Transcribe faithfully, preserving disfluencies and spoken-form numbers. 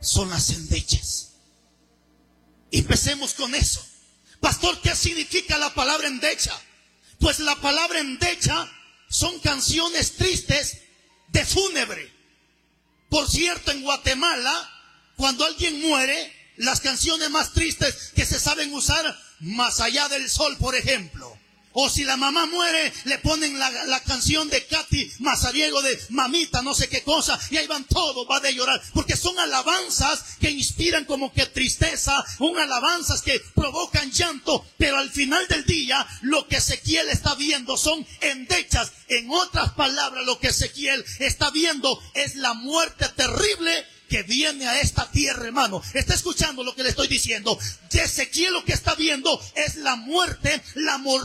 son las endechas. Empecemos con eso. Pastor, ¿qué significa la palabra endecha? Pues la palabra endecha son canciones tristes de fúnebre. Por cierto, en Guatemala, cuando alguien muere, las canciones más tristes que se saben usar, Más allá del sol, por ejemplo. O si la mamá muere, le ponen la, la canción de Katy Mazariego de Mamita, no sé qué cosa, y ahí van todos, va de llorar, porque son alabanzas que inspiran como que tristeza, son alabanzas que provocan llanto, pero al final del día, lo que Ezequiel está viendo son endechas. En otras palabras, lo que Ezequiel está viendo es la muerte terrible que viene a esta tierra, hermano. ¿Está escuchando lo que le estoy diciendo? Ezequiel lo que está viendo es la muerte, la mortalidad